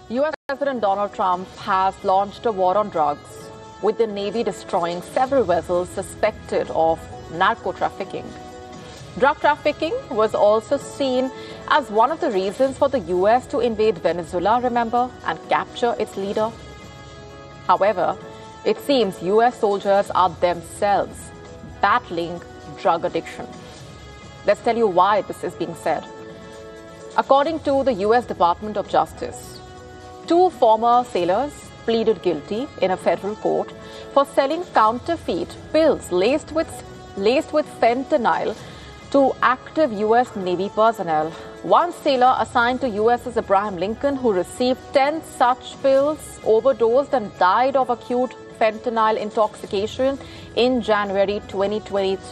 US President Donald Trump has launched a war on drugs, with the Navy destroying several vessels suspected of narco-trafficking. Drug trafficking was also seen as one of the reasons for the US to invade Venezuela, remember, and capture its leader. However, it seems US soldiers are themselves battling drug addiction. Let's tell you why this is being said. According to the US Department of Justice, 2 former sailors pleaded guilty in a federal court for selling counterfeit pills laced with fentanyl to active US Navy personnel. One sailor assigned to USS Abraham Lincoln, who received 10 such pills, overdosed and died of acute fentanyl intoxication in January 2023.